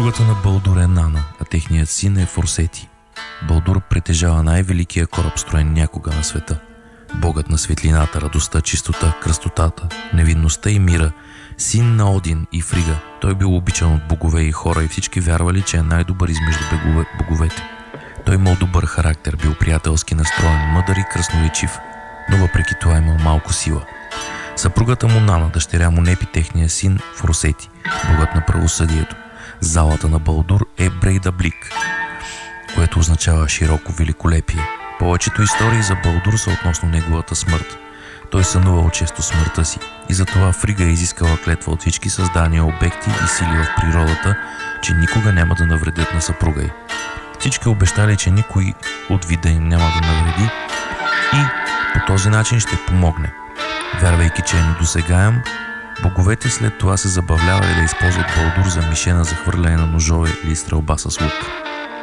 Съпругата на Балдур е Нана, а техният син е Форсети. Балдур притежава най-великия кораб, строен някога на света. Богът на светлината, радостта, чистота, красотата, невинността и мира, син на Один и Фрига. Той бил обичан от богове и хора и всички вярвали, че е най-добър измежду боговете. Той имал добър характер, бил приятелски настроен, мъдър и красноречив, но въпреки това имал малко сила. Съпругата му Нана, дъщеря му Непи, техния син Форсети, богът на правосъдието. Залата на Балдур е Брейдаблик, което означава широко великолепие. Повечето истории за Балдур са относно неговата смърт. Той сънувал често смъртта си и затова Фрига е изискала клетва от всички създания, обекти и сили в природата, че никога няма да навредят на съпруга й. Всички обещали, че никой от вида им няма да навреди и по този начин ще помогне. Вярвайки, че е недосегаем, боговете след това се забавлявали да използват Балдур за мишена за хвърляне на ножове или стрелба с лук.